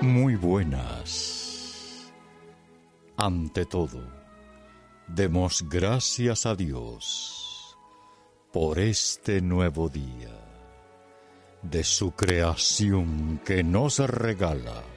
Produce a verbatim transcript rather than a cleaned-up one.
Muy buenas. Ante todo, demos gracias a Dios por este nuevo día de su creación que nos regala